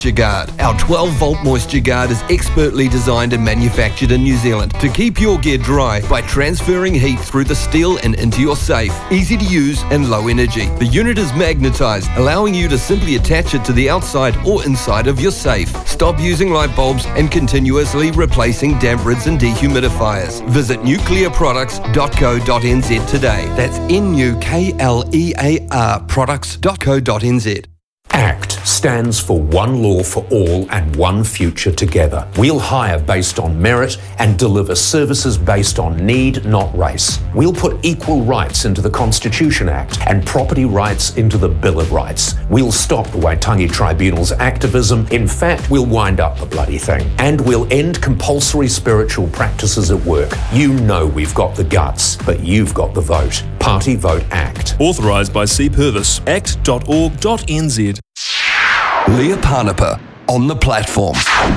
Moisture Guard. Our 12-volt Moisture Guard is expertly designed and manufactured in New Zealand to keep your gear dry by transferring heat through the steel and into your safe. Easy to use and low energy. The unit is magnetised, allowing you to simply attach it to the outside or inside of your safe. Stop using light bulbs and continuously replacing damp rids and dehumidifiers. Visit nuclearproducts.co.nz today. That's NUKLEAR products.co.nz. ACT stands for One Law for All and One Future Together. We'll hire based on merit and deliver services based on need, not race. We'll put equal rights into the Constitution Act and property rights into the Bill of Rights. We'll stop the Waitangi Tribunal's activism. In fact, we'll wind up the bloody thing. And we'll end compulsory spiritual practices at work. You know we've got the guts, but you've got the vote. Party Vote ACT. Authorised by C. Purvis. act.org.nz. Leah Parnapa on the platform.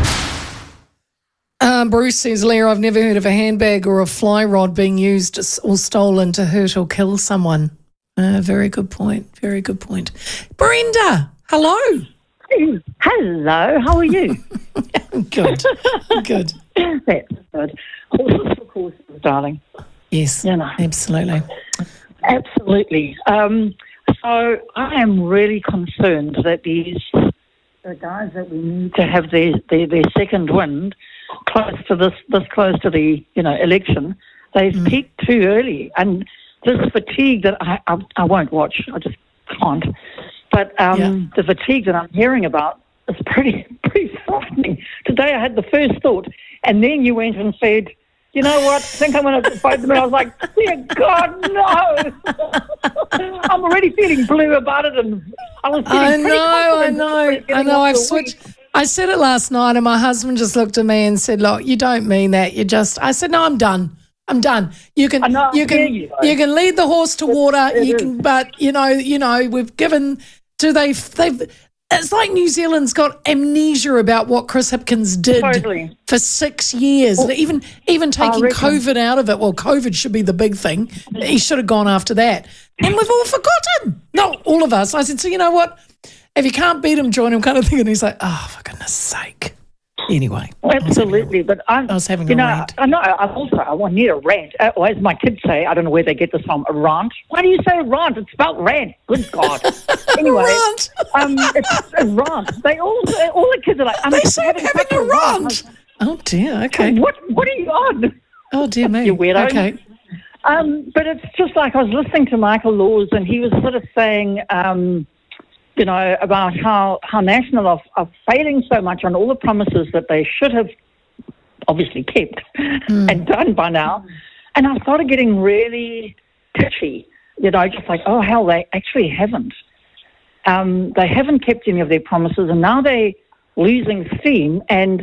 Bruce says, Leah, I've never heard of a handbag or a fly rod being used or stolen to hurt or kill someone. Very good point. Very good point. Brenda, hello. Hello, how are you? Good. Good. That's good. Horses for courses, darling. Yes, you know. Absolutely. Absolutely. So I am really concerned that the guys that we need to have their second wind close to this close to the election, they've peaked too early, and this fatigue that I won't watch. I just can't. But the fatigue that I'm hearing about is pretty frightening. Today I had the first thought, and then you went and said, you know what, I think I'm going to fight them. And I was like, dear God, no. I'm already feeling blue about it. And I was feeling I know. I've switched. I said it last night and my husband just looked at me and said, look, you don't mean that. I said, no, I'm done. You can lead the horse to water. But we've given it's like New Zealand's got amnesia about what Chris Hipkins did for 6 years. Well, even taking COVID out of it. Well, COVID should be the big thing. He should have gone after that. And we've all forgotten. Not all of us. I said, so you know what? If you can't beat him, join him kind of thing. And he's like, oh, for goodness sake. Anyway. Absolutely. But I was having a rant. I need a rant. Or as my kids say, I don't know where they get this from, a rant. Why do you say rant? It's spelled rant. Good God. Anyway. Rant. It's a rant. All the kids are like, they say I'm having a rant. Oh, dear. Okay. What are you on? Oh, dear me. You weirdo. Okay. But it's just like I was listening to Michael Laws, and he was sort of saying, about how National are failing so much on all the promises that they should have obviously kept and done by now. And I started getting really pitchy, just like, oh, hell, they actually haven't. They haven't kept any of their promises, and now they're losing steam. And